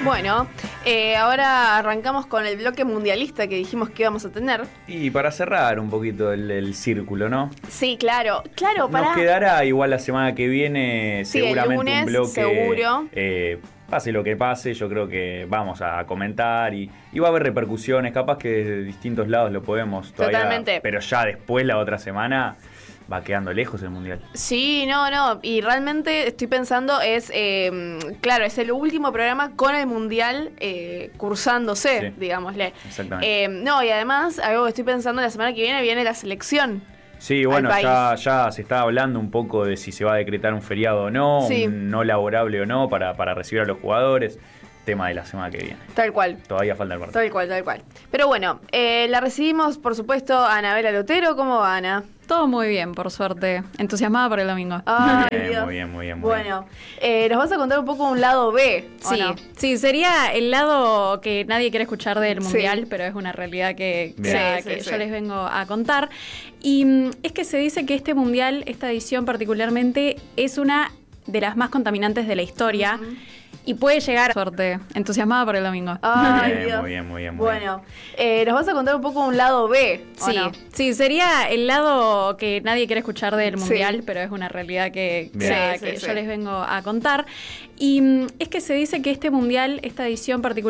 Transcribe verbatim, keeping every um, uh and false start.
Bueno, eh, ahora arrancamos con el bloque mundialista que dijimos que íbamos a tener. Y para cerrar un poquito el, el círculo, ¿no? Sí, claro, claro, para... Nos quedará igual la semana que viene Sí, seguramente el lunes, un bloque. seguro. Eh, pase lo que pase, yo creo que vamos a comentar y, y va a haber repercusiones, capaz que desde distintos lados lo podemos todavía. Totalmente. Pero ya después, la otra semana, va quedando lejos el Mundial. Sí, no, no, y realmente estoy pensando es, eh, claro, es el último programa con el Mundial eh, cursándose, Sí, digámosle. exactamente. Eh, no, y además, algo que estoy pensando, la semana que viene viene la selección. Sí, bueno, al ya, país. ya se está hablando un poco de si se va a decretar un feriado o no, Sí. un no laborable o no para, para recibir a los jugadores. Tema de la semana que viene. Tal cual. Todavía falta el partido. Tal cual, tal cual. Pero bueno, eh, la recibimos, por supuesto, a Anabela Lotero. ¿Cómo va, Ana? Todo muy bien, por suerte. Entusiasmada por el domingo. Ay, Bien, Dios. muy bien, muy bien, muy Bueno, eh, nos vas a contar un poco un lado B, ¿o Sí, no? sí, sería el lado que nadie quiere escuchar del Sí. Mundial, pero es una realidad que, Bien. que- Sí, que sí, yo sí. les vengo a contar. Y mm, es que se dice que este Mundial, esta edición particularmente, es una de las más contaminantes de la historia. Y puede llegar a suerte, entusiasmada por el domingo. Ay, Bien, Dios. muy bien, muy bien, muy Bueno, eh, nos vas a contar un poco un lado B, ¿o Sí, no? sí, sería el lado que nadie quiere escuchar del Sí. Mundial, pero es una realidad que, Bien. que- Sí, que sí, yo sí. les vengo a contar. Y mm, es que se dice que este Mundial, esta edición particular